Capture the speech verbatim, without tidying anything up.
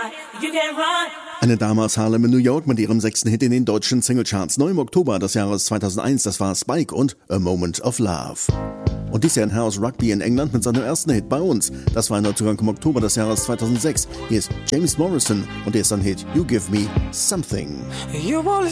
Eine Dame aus Harlem in New York mit ihrem sechsten Hit in den deutschen Singlecharts. Neu im Oktober des Jahres zweitausendeins, das war Spike und A Moment of Love. Und dies Jahr ein Herr aus Rugby in England mit seinem ersten Hit bei uns. Das war ein Neuzugang im Oktober des Jahres zweitausendsechs. Hier ist James Morrison und er ist ein Hit You Give Me Something. You only